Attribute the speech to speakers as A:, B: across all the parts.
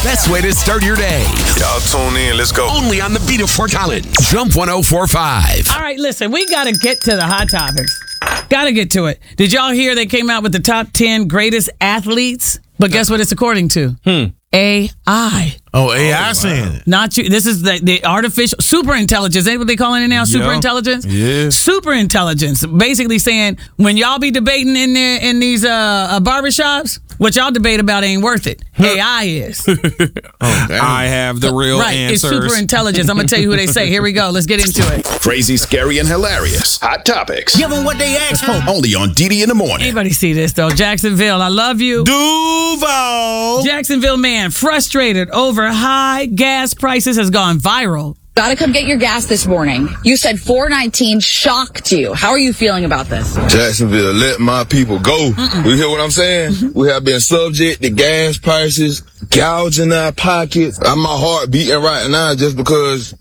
A: Best way to start your day.
B: Y'all tune in. Let's go.
A: Only on the beat of Fort Collins. Jump 104.5.
C: All right, listen, we got to get to the hot topics. Got to get to it. Did y'all hear they came out with the top 10 greatest athletes? But guess what it's according to? AI.
D: Oh, AI saying it.
C: Not you. This is the artificial super intelligence. Ain't what they calling it now? Super intelligence?
D: Yeah.
C: Super intelligence. Basically saying when y'all be debating in these barbershops, what y'all debate about ain't worth it. AI is.
E: I have the real
C: It's
E: answers.
C: super intelligence. I'm going to tell you who they say. Here we go. Let's get into it.
F: Crazy, scary, and hilarious. Hot topics.
G: Give them what they asked for.
F: Only on DD in the morning.
C: Anybody see this, though? Jacksonville, I love you.
D: Duval.
C: Jacksonville man frustrated over high gas prices has gone viral.
H: Gotta come get your gas this morning. You said $4.19 shocked you. How are you feeling about this?
I: Jacksonville, let my people go. You hear what I'm saying? We have been subject to gas prices, gouging our pockets. My heart beating right now just because,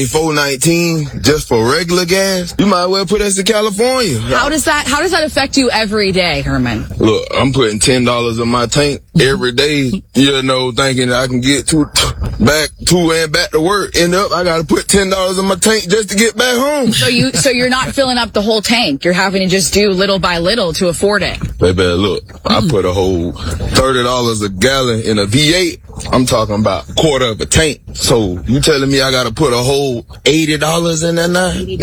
I: $4.19 just for regular gas. You might well put us in California.
H: How does that affect you every day, Herman?
I: Look, I'm putting $10 in my tank every day, thinking I can get back to work. End up, I gotta put $10 in my tank just to get back home.
H: So you're not filling up the whole tank. You're having to just do little by little to afford it.
I: Baby, look, I put a whole $30 a gallon in a V8. I'm talking about a quarter of a tank. So you telling me I gotta put a whole $80 in there now? $90?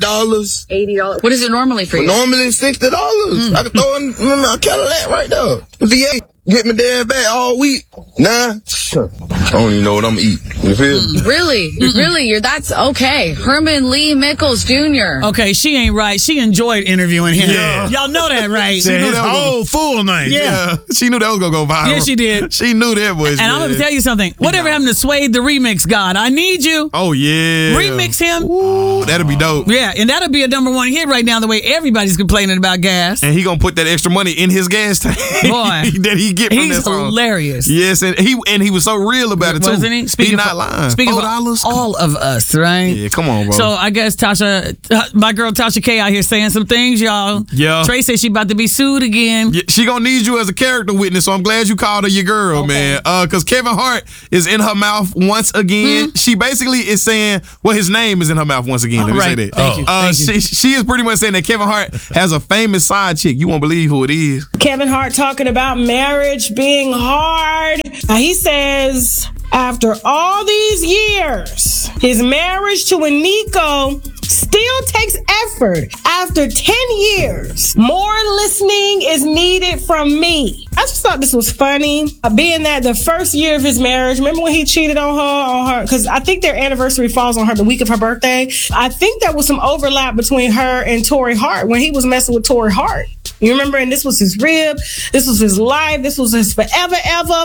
H: $80. What is it normally for you?
I: Normally it's $60. I can throw in a Cadillac right there. V8. Get my dad back all week. Nah, I don't even know what I'm gonna eat. You feel me?
H: Really? That's okay. Herman Lee Mickles Jr.
C: Okay, she ain't right. She enjoyed interviewing him.
D: Yeah.
C: Y'all know that, right?
D: She knew his whole full name.
C: Yeah.
E: She knew that was going to go viral.
C: Yeah, she did.
E: She knew that was.
C: And I'm going to tell you something. Whatever happened to Suede the Remix God? I need you.
E: Oh, yeah.
C: Remix him.
E: Ooh, that'll be dope.
C: Yeah, and that'll be a number one hit right now, the way everybody's complaining about gas.
E: And he going to put that extra money in his gas tank.
C: Boy.
E: that he get from
C: He's
E: that song.
C: hilarious.
E: Yes, and he was so real about it, too.
C: Wasn't he? Speaking
E: not lying.
C: Speaking of
E: $4?
C: all of us, right?
E: Yeah, come on, bro.
C: So I guess my girl Tasha K out here saying some things, y'all.
E: Yeah.
C: Trey says she about to be sued again.
E: Yeah, she gonna need you as a character witness, so I'm glad you called her your girl, man. Because Kevin Hart is in her mouth once again. She basically is saying, his name is in her mouth once again. Let me say that.
C: Thank you.
E: She is pretty much saying that Kevin Hart has a famous side chick. You won't believe who it is.
J: Kevin Hart talking about marriage being hard. He says after all these years, his marriage to Eniko still takes effort. After 10 years, more listening is needed from me. I just thought this was funny. Being that the first year of his marriage, remember when he cheated on her, because I think their anniversary falls on the week of her birthday. I think there was some overlap between her and Torrey Hart when he was messing with Torrey Hart. You remember? And this was his rib. This was his life. This was his forever, ever.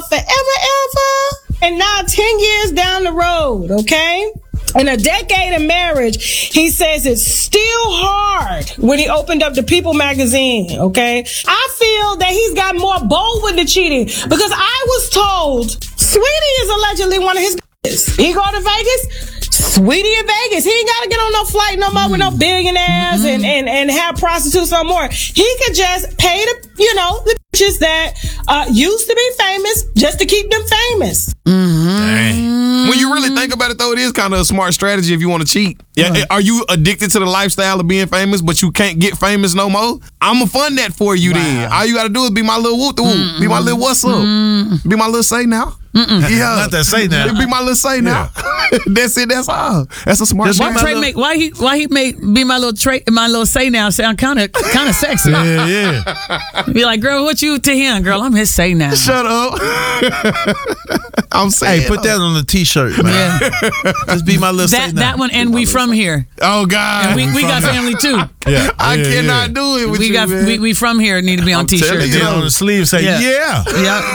J: And now 10 years down the road, okay? In a decade of marriage, he says it's still hard when he opened up the People magazine, okay? I feel that he's got more bold with the cheating because I was told Sweetie is allegedly one of his bitches. He go to Vegas, Sweetie in Vegas. He ain't got to get on no flight no more with no billionaires and have prostitutes no more. He could just pay the bitches that used to be famous just to keep them famous.
E: When you really think about it, though, it is kind of a smart strategy if you want to cheat. Yeah, Are you addicted to the lifestyle of being famous, but you can't get famous no more? I'm going to fund that for you then. All you got to do is be my little whoop-de-whoop. Be my little what's up. Be my little say now. Yeah.
D: Not that say now.
E: Be my little say now. That's it. That's all. That's a smart strategy.
C: Why he make be my little say now sound kind of sexy.
D: Yeah.
C: Be like, girl, what you to him, girl? I'm his say now.
E: Shut up. I'm saying.
D: Hey, put that on the t-shirt, man.
C: Yeah.
D: Just be my little say now.
C: That one, and we from here.
E: Oh God.
C: And we got family too.
D: Yeah.
E: I cannot do it with
C: we
E: you,
C: got
E: man.
C: we from here need to be on t-shirts.
D: Get on the sleeve, say yeah.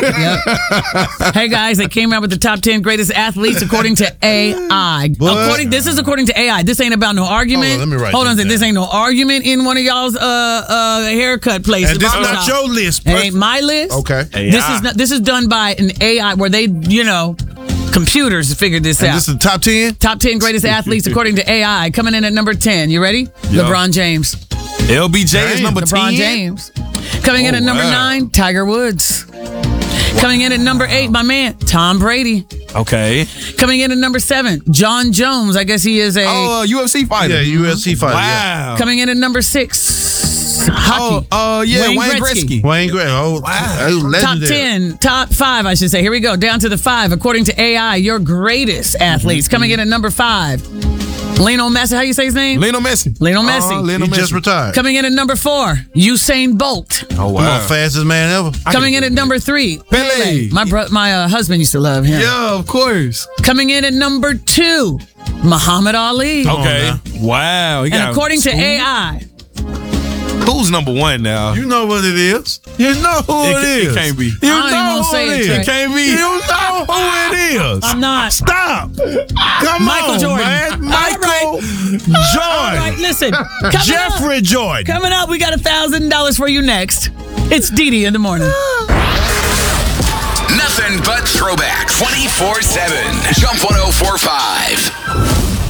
C: Yep. Hey guys, they came out with the top 10 greatest athletes according to AI. This is according to AI. This ain't about no argument. Hold on, this ain't no argument in one of y'all's haircut places.
D: And this is not your list.
C: It ain't my list.
D: Okay.
C: This is done by an AI where they computers figured this out.
D: This is the top 10?
C: Top 10 greatest athletes according to AI. Coming in at number 10. You ready?
E: Yo.
C: LeBron James.
E: LBJ is number 10.
C: LeBron James. Coming in at number 9, Tiger Woods. Coming in at number 8, my man, Tom Brady.
E: Okay.
C: Coming in at number 7, John Jones. I guess he is a
E: UFC fighter.
D: Yeah, UFC fighter.
E: Wow.
C: Yeah. Coming in at number 6, hockey.
E: Wayne Gretzky.
D: Wayne Gretzky. Oh, wow.
C: Top 10, top 5, I should say. Here we go. Down to the 5. According to AI, your greatest athletes. Coming in at number 5. Lionel Messi, how you say his name?
E: Lionel Messi.
D: He just retired.
C: Coming in at number 4, Usain Bolt.
E: Oh, wow.
D: Fastest man ever.
C: Coming in at number 3,
E: Pele.
C: My husband used to love him.
E: Yeah, of course.
C: Coming in at number 2, Muhammad Ali.
E: Okay. Wow.
C: And according to AI,
E: who's number 1 now?
D: You know what it is. You know who it is.
E: It can't be.
D: You know who it is.
E: It can't be.
D: You know who it is.
C: I'm not.
D: Stop. Come
C: Michael
D: on,
C: Jordan.
D: man. Michael Jordan.
C: All right, listen.
D: Jeffrey Jordan.
C: Coming up, we got $1,000 for you next. It's Dee in the morning.
A: Nothing but throwback 24/7. Jump 104.5.